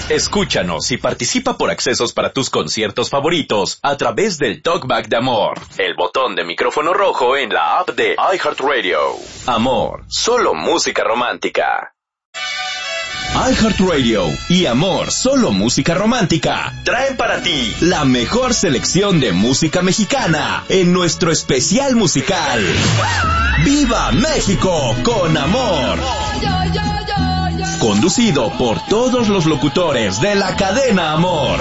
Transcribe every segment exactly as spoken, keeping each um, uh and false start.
Escúchanos y participa por accesos para tus conciertos favoritos a través del Talkback de Amor, el botón de micrófono rojo en la app de iHeartRadio. Amor, solo música romántica. iHeartRadio y Amor, solo música romántica, traen para ti la mejor selección de música mexicana en nuestro especial musical ¡Viva México con Amor! Conducido por todos los locutores de la cadena Amor.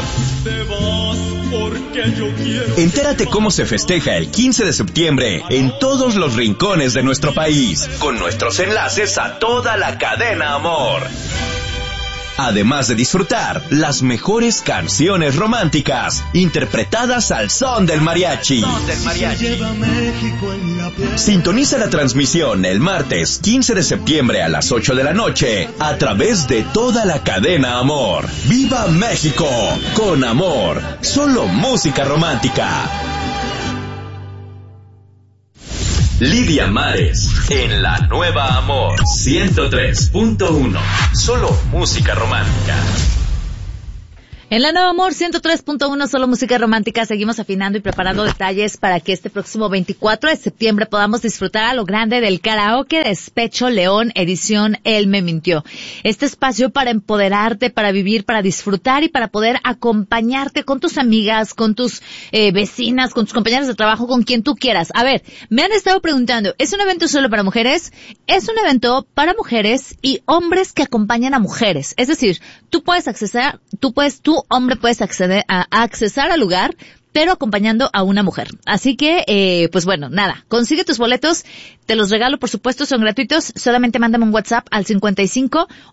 Entérate cómo se festeja el quince de septiembre en todos los rincones de nuestro país, con nuestros enlaces a toda la cadena Amor. Además de disfrutar las mejores canciones románticas interpretadas al son del mariachi. Son del mariachi. Sintoniza la transmisión el martes quince de septiembre a las ocho de la noche a través de toda la cadena Amor. ¡Viva México con Amor! Solo música romántica. Lidia Mares, en la nueva Amor, ciento tres punto uno. Solo música romántica. En la nueva Amor ciento tres punto uno, solo música romántica, seguimos afinando y preparando detalles para que este próximo veinticuatro de septiembre podamos disfrutar a lo grande del karaoke Despecho León, edición Él me mintió. Este espacio para empoderarte, para vivir, para disfrutar y para poder acompañarte con tus amigas, con tus eh, vecinas, con tus compañeros de trabajo, con quien tú quieras. A ver, me han estado preguntando, ¿es un evento solo para mujeres? Es un evento para mujeres y hombres que acompañan a mujeres. Es decir, tú puedes accesar, tú puedes, tú hombre puedes acceder a, a accesar al lugar, pero acompañando a una mujer. Así que, eh, pues bueno, nada, consigue tus boletos, te los regalo, por supuesto, son gratuitos, solamente mándame un WhatsApp al cincuenta y cinco,